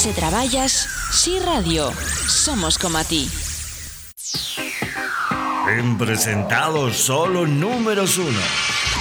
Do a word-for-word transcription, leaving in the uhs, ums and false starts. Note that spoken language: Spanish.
se traballas, Si Radio. Somos como a ti. Ben presentados, solo números uno.